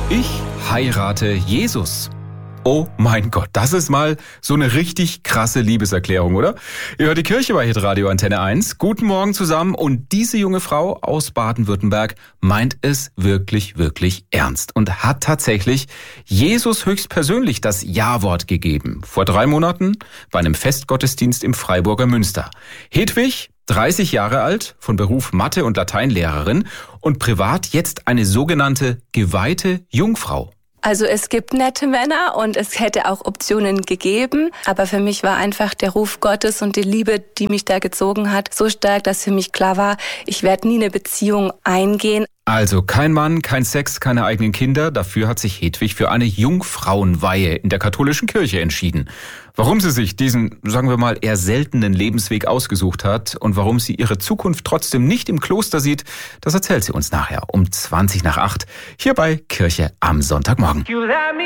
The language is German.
Ich heirate Jesus. Oh mein Gott, das ist mal so eine richtig krasse Liebeserklärung, oder? Ihr hört die Kirche bei Hitradio Antenne 1. Guten Morgen zusammen. Und diese junge Frau aus Baden-Württemberg meint es wirklich, wirklich ernst und hat tatsächlich Jesus höchstpersönlich das Ja-Wort gegeben. Vor 3 Monaten bei einem Festgottesdienst im Freiburger Münster. Hedwig, 30 Jahre alt, von Beruf Mathe- und Lateinlehrerin und privat jetzt eine sogenannte geweihte Jungfrau. Also es gibt nette Männer und es hätte auch Optionen gegeben, aber für mich war einfach der Ruf Gottes und die Liebe, die mich da gezogen hat, so stark, dass für mich klar war, ich werde nie eine Beziehung eingehen. Also kein Mann, kein Sex, keine eigenen Kinder. Dafür hat sich Hedwig für eine Jungfrauenweihe in der katholischen Kirche entschieden. Warum sie sich diesen, sagen wir mal, eher seltenen Lebensweg ausgesucht hat und warum sie ihre Zukunft trotzdem nicht im Kloster sieht, das erzählt sie uns nachher um 7:20 hier bei Kirche am Sonntagmorgen.